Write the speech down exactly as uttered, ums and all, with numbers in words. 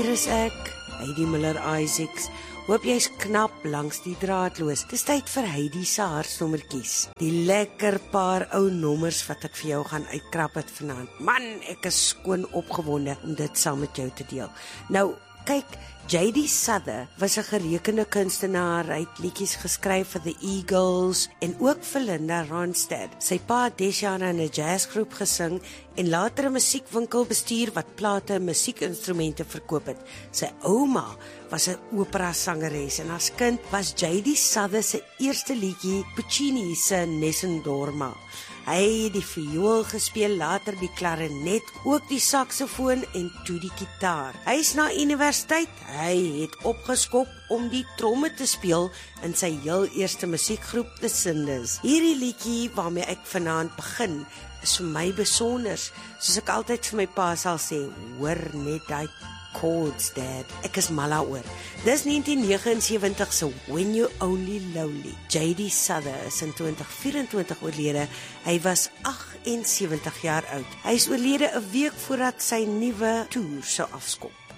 is ek, Heidi Miller-Isaacs. Hoop jy's knap langs die draadloos. Dis tyd vir Heidi se hartsnommertjies. Die lekker paar ou nommers wat ek vir jou gaan uitkrap het vanaand. Man, ek is skoon opgewonde om dit saam met jou te deel. Nou, kyk, J D Souther was 'n gerekende kunstenaar. Hy het liedjies geskryf vir The Eagles en ook vir Linda Ronstadt. Sy pa het des jare in 'n jazzgroep gesing en later 'n musiekwinkel bestuur wat plate en musiekinstrumente verkoop het. Sy ouma was 'n opera sangeres en as kind was J D Souther se eerste liedjie Puccini se Nessun Dorma. Hy het die viool gespeel, later die klarinet, ook die saksofoon en toe die gitaar. Hy is na universiteit, hy het opgeskop om die tromme te speel in sy heel eerste musiekgroep The Cinders. Hierdie liedjie waarmee ek vanaand begin, is vir my besonder. Soos ek altyd vir my pa sal sê, hoor net daai chords, Dad. Ek is mal daaroor. Dis negentien negenensewentig se When You Only Lonely. J D Souther is in twintig vyf-en-twintig oorlede. Hy was agt en sewentig jaar oud. Hy is oorlede 'n week voordat sy nuwe toer sou afskop.